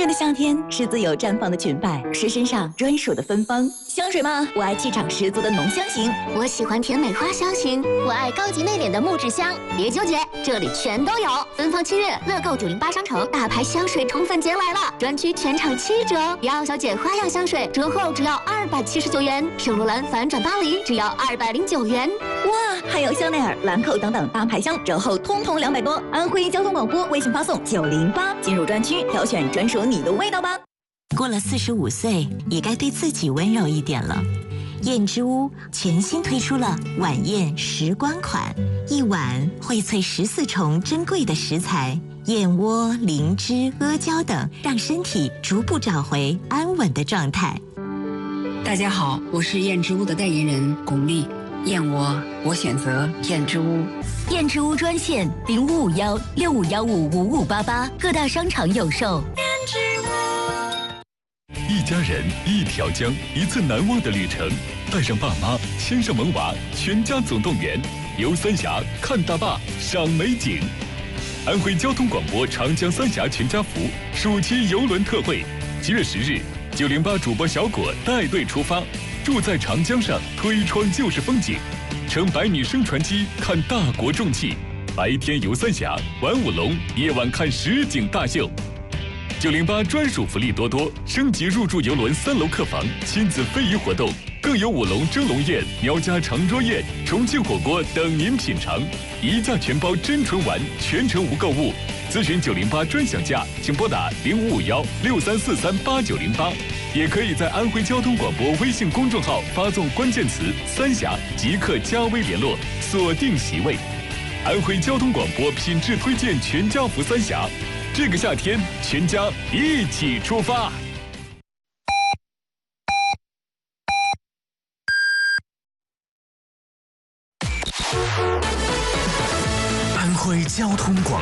热的夏天是自由绽放的裙摆，是身上专属的芬芳。香水嘛，我爱气场十足的浓香型， 我喜欢甜美花香型，我爱高级内敛的木质香。别纠结，这里全都有。芬芳7日，乐购908商城大牌香水宠粉节来了，专区全场7折。迪奥小姐花样香水折后只要279元，圣罗兰反转巴黎只要209元。 哇，还有香奈儿、兰蔻等等大牌香折后通通200多。安徽交通广播微信发送908，进入专区挑选专属你的味道吧。 过了45岁，也该对自己温柔一点了。燕之屋全新推出了晚宴时光款，一碗荟萃14重珍贵的食材，燕窝、灵芝、阿胶等，让身体逐步找回安稳的状态。 大家好，我是燕之屋的代言人巩俐。燕窝，我选择燕之屋。 燕之屋专线0551651588，各大商场有售。燕之屋。 一家人，一条江，一次难忘的旅程。带上爸妈，牵上萌娃，全家总动员，游三峡，看大坝，赏美景。安徽交通广播长江三峡全家福暑期游轮特惠，7月10日，908主播小果带队出发，住在长江上，推窗就是风景，乘百米升船机看大国重器，白天游三峡，玩舞龙，夜晚看实景大秀。908专属福利多多，升级入住游轮3楼客房，亲子非遗活动，更有舞龙、蒸笼宴、苗家长桌宴、重庆火锅等您品尝，一价全包真纯玩，全程无购物。咨询908专享价，请拨打055163438908，也可以在安徽交通广播微信公众号发送关键词“三峡”，即刻加微联络，锁定席位。安徽交通广播品质推荐全家福三峡。这个夏天，全家一起出发。 安徽交通广